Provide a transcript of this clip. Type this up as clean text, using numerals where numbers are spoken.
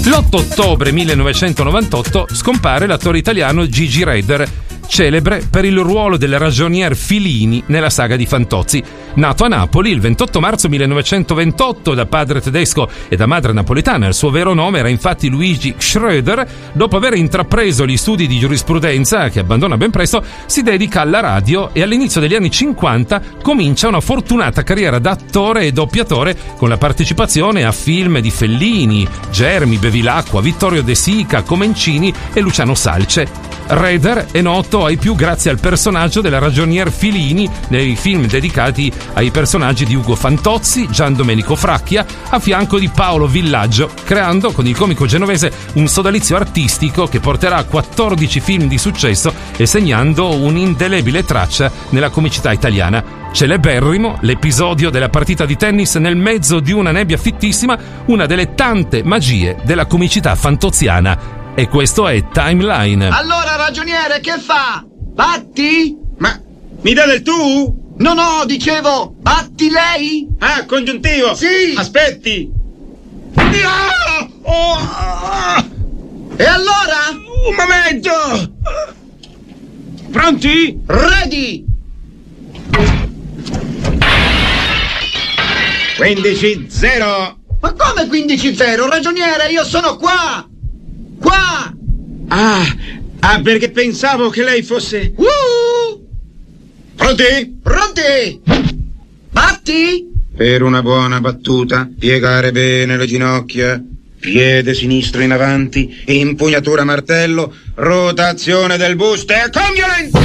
L'8 ottobre 1998 scompare l'attore italiano Gigi Redder, celebre per il ruolo del ragionier Filini nella saga di Fantozzi. Nato a Napoli il 28 marzo 1928 da padre tedesco e da madre napoletana, il suo vero nome era infatti Luigi Schröder. Dopo aver intrapreso gli studi di giurisprudenza, che abbandona ben presto, si dedica alla radio e all'inizio degli anni 50 comincia una fortunata carriera da attore e doppiatore con la partecipazione a film di Fellini, Germi, Bevilacqua, Vittorio De Sica, Comencini e Luciano Salce. Redder è noto ai più grazie al personaggio della ragionier Filini nei film dedicati ai personaggi di Ugo Fantozzi, Gian Domenico Fracchia, a fianco di Paolo Villaggio, creando con il comico genovese un sodalizio artistico che porterà a 14 film di successo e segnando un'indelebile traccia nella comicità italiana. Celeberrimo l'episodio della partita di tennis nel mezzo di una nebbia fittissima, una delle tante magie della comicità fantoziana. E questo è Timeline. Allora, ragioniere, che fa? Batti? Ma mi dà del tu? No, dicevo, batti lei? Ah, congiuntivo. Sì. Aspetti. E allora? Un momento. Pronti? Ready. 15-0. Ma come 15-0? Ragioniere, io sono qua! Qua! Ah, perché pensavo che lei fosse... Pronti? Pronti! Batti! Per una buona battuta, piegare bene le ginocchia, piede sinistro in avanti, impugnatura martello, rotazione del busto e con violenza!